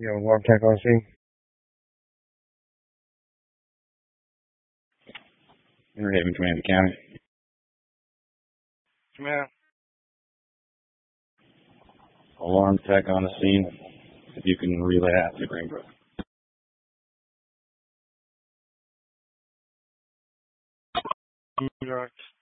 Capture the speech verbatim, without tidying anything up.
Yo, Warm Tech on scene. Interhaven Command County. Command. Alarm tech on the scene. If you can relay out to Greenbrook. Direct.